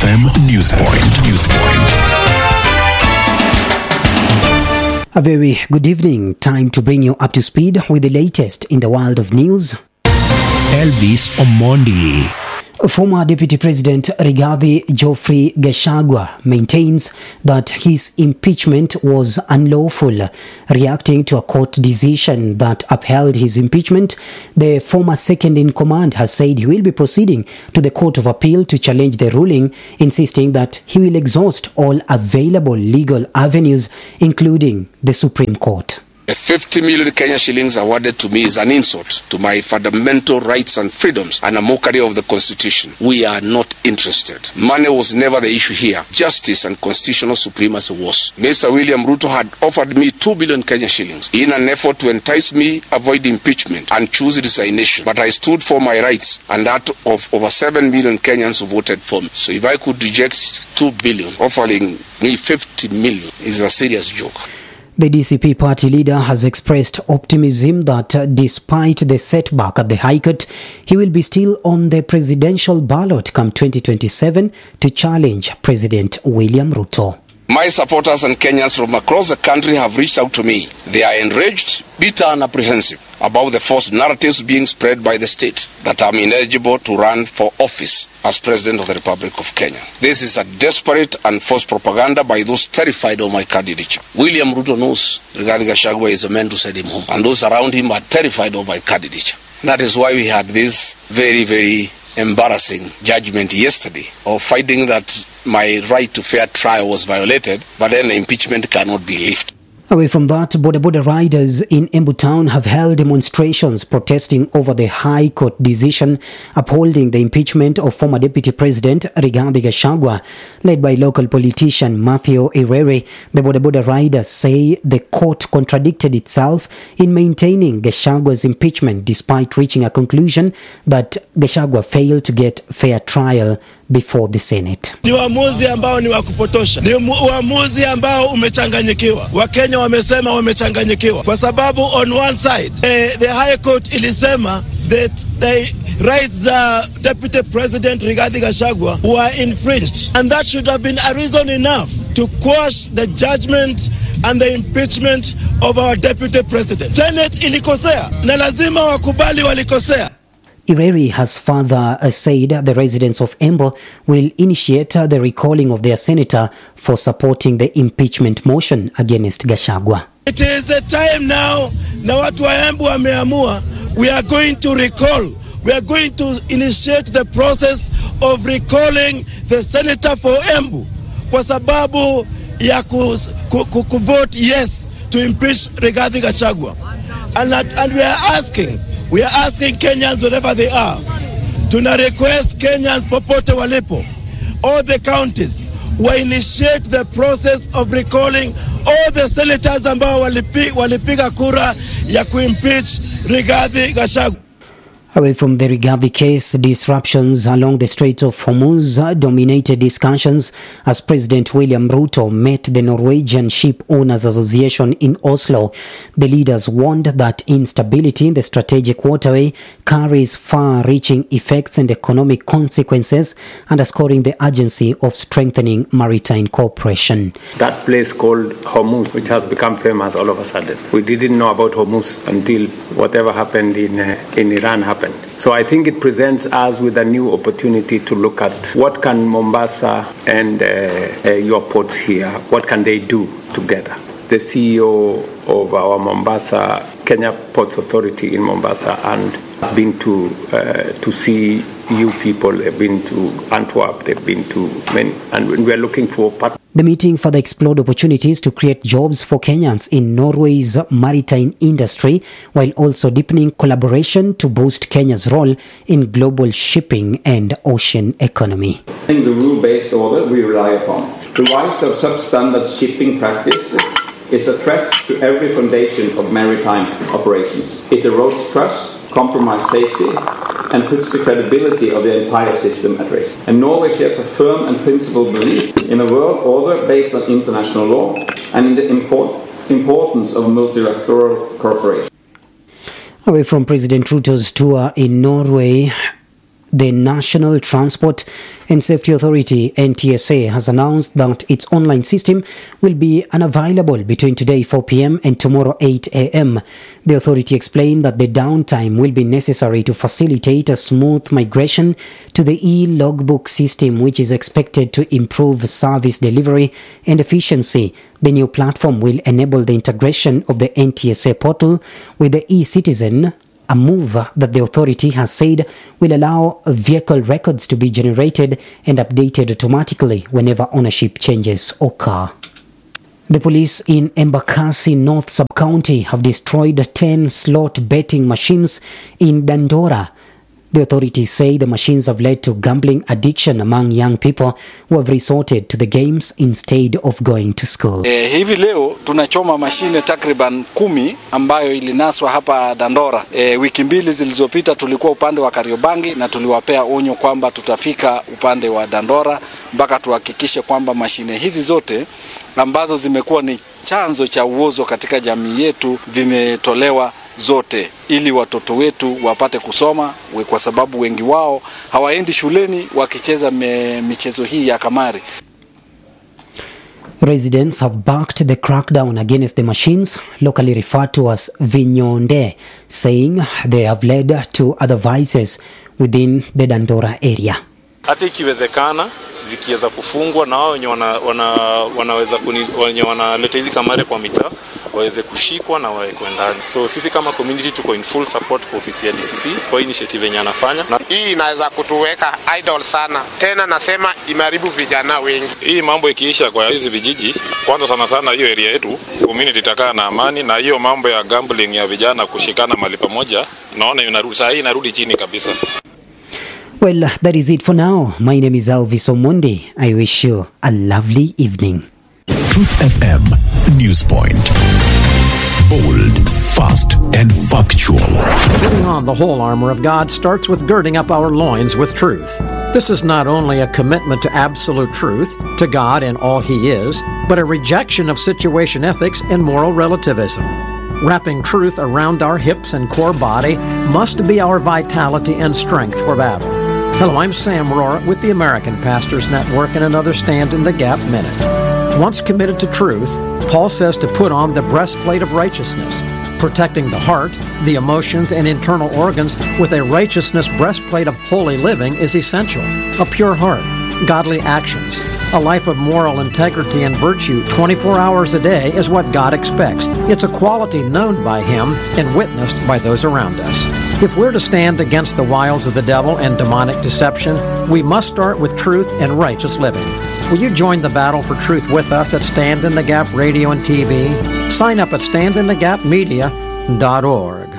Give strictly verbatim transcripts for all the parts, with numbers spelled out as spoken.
M News Point. News Point. A very good evening. Time to bring you up to speed with the latest in the world of news. Elvis Omondi. Former Deputy President Rigathi Geoffrey Gachagua maintains that his impeachment was unlawful. Reacting to a court decision that upheld his impeachment, the former second-in-command has said he will be proceeding to the Court of Appeal to challenge the ruling, insisting that he will exhaust all available legal avenues, including the Supreme Court. The fifty million Kenya shillings awarded to me is an insult to my fundamental rights and freedoms and a mockery of the Constitution. We are not interested. Money was never the issue here. Justice and constitutional supremacy was. Mister William Ruto had offered me two billion Kenya shillings in an effort to entice me avoid impeachment and choose resignation. But I stood for my rights and that of over seven million Kenyans who voted for me. So if I could reject two billion, offering me fifty million is a serious joke. The D C P party leader has expressed optimism that uh, despite the setback at the High Court, he will be still on the presidential ballot come twenty twenty-seven to challenge President William Ruto. My supporters and Kenyans from across the country have reached out to me. They are enraged, bitter and apprehensive about the false narratives being spread by the state that I'm ineligible to run for office as President of the Republic of Kenya. This is a desperate and false propaganda by those terrified of my candidature. William Ruto knows Rigathi Gachagua is a man to send him home, and those around him are terrified of my candidature. That is why we had this very, very embarrassing judgment yesterday of finding that my right to fair trial was violated, but then the impeachment cannot be lifted. Away from that, Boda Boda riders in Embu Town have held demonstrations protesting over the High Court decision upholding the impeachment of former Deputy President Rigathi Gachagua. Led by local politician Matthew Irere, the Boda Boda riders say the court contradicted itself in maintaining Gachagua's impeachment despite reaching a conclusion that Gachagua failed to get fair trial before the Senate. Ni uamuzi ambao ni wa kupotosha. Ni uamuzi ambao umechanganyikiwa. Wakenya wamesema wamechanganyikiwa kwa sababu on one side eh, the High Court ilisema that the rights of uh, Deputy President Rigathi Gachagua were infringed, and that should have been a reason enough to quash the judgment and the impeachment of our Deputy President. Senate ilikosea na lazima wakubali walikosea. Ireri has further uh, said the residents of Embu will initiate uh, the recalling of their senator for supporting the impeachment motion against Gachagua. It is the time now, na watu wa Embu wameamua, we are going to recall, we are going to initiate the process of recalling the senator for Embu kwa sababu ya ku, ku, ku, ku vote yes to impeach Rigathi Gachagua. And, and we are asking, We are asking Kenyans wherever they are, tuna request Kenyans popote walipo, all the counties, we initiate the process of recalling all the senators ambao walipi, walipiga kura ya kuimpeach Rigathi Gachagua. Away from the Rigathi case, disruptions along the Strait of Hormuz dominated discussions as President William Ruto met the Norwegian Ship Owners Association in Oslo. The leaders warned that instability in the strategic waterway carries far-reaching effects and economic consequences, underscoring the urgency of strengthening maritime cooperation. That place called Hormuz, which has become famous all of a sudden. We didn't know about Hormuz until whatever happened in, uh, in Iran happened. So I think it presents us with a new opportunity to look at what can Mombasa and uh, uh, your ports here, what can they do together. The C E O of our Mombasa, Kenya Ports Authority in Mombasa, and has been to uh, to see you people, have been to Antwerp, they've been to many, and we are looking for partners. The meeting further explored opportunities to create jobs for Kenyans in Norway's maritime industry, while also deepening collaboration to boost Kenya's role in global shipping and ocean economy. The rule-based order we rely upon. The rise of substandard shipping practices is a threat to every foundation of maritime operations. It erodes trust, compromises safety, and puts the credibility of the entire system at risk. And Norway shares a firm and principled belief in a world order based on international law and in the import, importance of multilateral cooperation. Away from President Ruto's tour in Norway, The National Transport and Safety Authority, N T S A, has announced that its online system will be unavailable between today four p.m. and tomorrow eight a.m. The authority explained that the downtime will be necessary to facilitate a smooth migration to the e-logbook system, which is expected to improve service delivery and efficiency. The new platform will enable the integration of the N T S A portal with the e-Citizen, a move that the authority has said will allow vehicle records to be generated and updated automatically whenever ownership changes occur. The police in Embakasi North Sub-County have destroyed ten slot betting machines in Dandora. The authorities say the machines have led to gambling addiction among young people who have resorted to the games instead of going to school. Eh, hivi leo tunachoma mashine takriban kumi ambayo ilinaswa hapa Dandora. Eh, wiki mbili zilizopita tulikuwa upande wa Kariobangi na tuliwapea onyo kwamba tutafika upande wa Dandora mpaka tuhakikishe kwamba mashine hizi zote ambazo zimekuwa ni chanzo cha uozo katika jamii yetu vimetolewa zote ili watoto wetu wapate kusoma, kwa sababu wengi wao hawaendi shuleni wakicheza me, michezo hii ya kamari. Residents have backed the crackdown against the machines, locally referred to as Vinyonde, saying they have led to other vices within the Dandora area. Hata ikiwezekana zikiweza kufungwa na wao wenye wana, wana, wanaweza wenye wanaleta hizi kamera kwa mitaa waweze kushikwa na wawekwe ndani. So sisi kama community tuko in full support kwa ofisi ya D C C kwa initiative yenye anafanya. Na hii inaweza kutuweka idle sana. Tena nasema imeharibu vijana wengi. Hii mambo ikiisha kwa hizi vijiji, kwanza sana sana hiyo area yetu community itakaa na amani, na hiyo mambo ya gambling ya vijana kushikana mahali pamoja naona inarudi saa hii inarudi chini kabisa. Well, that is it for now. My name is Elvis Omondi. I wish you a lovely evening. Truth F M News Point. Bold, fast, and factual. Putting on the whole armor of God starts with girding up our loins with truth. This is not only a commitment to absolute truth, to God and all He is, but a rejection of situation ethics and moral relativism. Wrapping truth around our hips and core body must be our vitality and strength for battle. Hello, I'm Sam Rohrer with the American Pastors Network and another Stand in the Gap Minute. Once committed to truth, Paul says to put on the breastplate of righteousness. Protecting the heart, the emotions, and internal organs with a righteousness breastplate of holy living is essential. A pure heart, godly actions, a life of moral integrity and virtue twenty-four hours a day is what God expects. It's a quality known by Him and witnessed by those around us. If we're to stand against the wiles of the devil and demonic deception, we must start with truth and righteous living. Will you join the battle for truth with us at Stand in the Gap Radio and T V? Sign up at stand in the gap media dot org.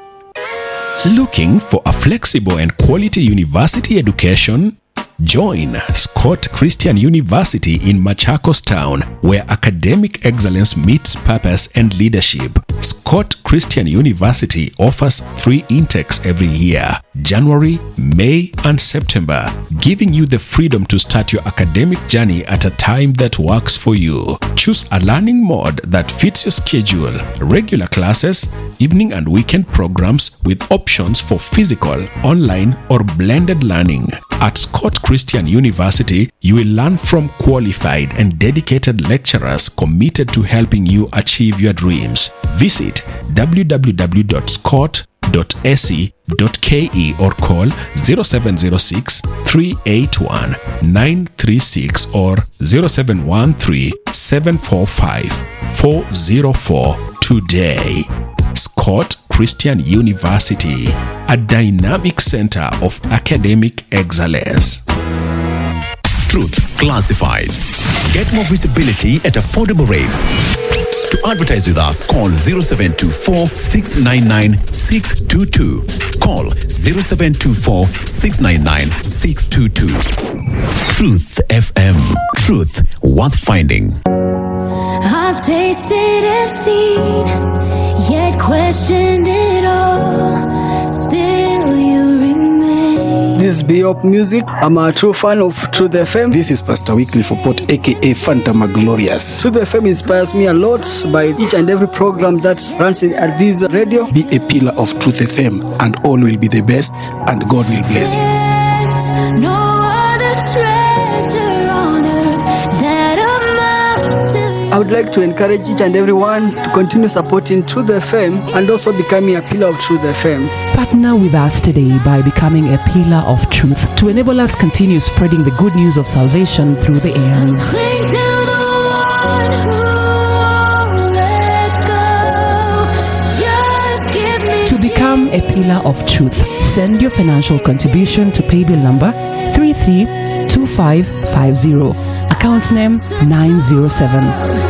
Looking for a flexible and quality university education? Join Scott Christian University in Machakos Town, where academic excellence meets purpose and leadership. Scott Christian University offers three intakes every year: January, May, and September, giving you the freedom to start your academic journey at a time that works for you. Choose a learning mode that fits your schedule: regular classes, evening and weekend programs with options for physical, online, or blended learning. At Scott Christian University, you will learn from qualified and dedicated lecturers committed to helping you achieve your dreams. Visit w w w dot scott dot a c dot k e or call zero seven zero six, three eight one, nine three six or zero seven one three, seven four five, four zero four today. Scott Christian University, a dynamic center of academic excellence. Truth Classifieds. Get more visibility at affordable rates. To advertise with us, call zero seven two four, six nine nine, six two two. Call zero seven two four, six nine nine, six two two. Truth F M. Truth worth finding. I've tasted and seen, yet questioned it all. Still you remain. This is Biop Music. I'm a true fan of Truth F M. This is Pastor Weekly for Port, aka Phantom Glorious. Truth F M inspires me a lot by each and every program that runs at this radio. Be a pillar of Truth F M, and all will be the best, and God will bless you. There's no other treasure on earth that amounts to. I would like to encourage each and everyone to continue supporting Truth F M and also becoming a pillar of Truth F M. Partner with us today by becoming a pillar of truth to enable us continue spreading the good news of salvation through the airwaves. Cling to the one who won't let go. Just give me To become a pillar of truth, send your financial contribution to paybill number three three two five five zero, account name nine zero seven.